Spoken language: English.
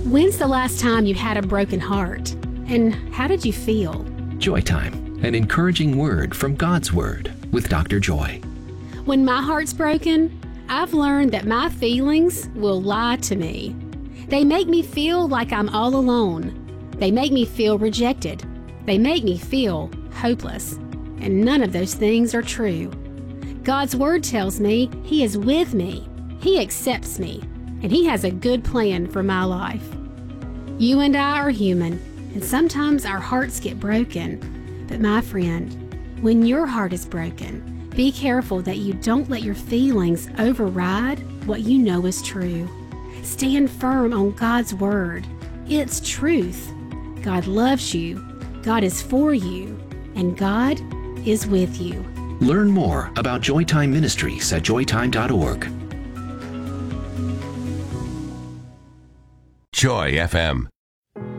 When's the last time you had a broken heart? And how did you feel? Joy Time, an encouraging word from God's Word with Dr. Joy. When my heart's broken, I've learned that my feelings will lie to me. They make me feel like I'm all alone. They make me feel rejected. They make me feel hopeless. And none of those things are true. God's Word tells me He is with me. He accepts me. And He has a good plan for my life. You and I are human, and sometimes our hearts get broken. But my friend, when your heart is broken, be careful that you don't let your feelings override what you know is true. Stand firm on God's Word. It's truth. God loves you, God is for you, and God is with you. Learn more about Joy Time Ministries at joytime.org. Joy FM.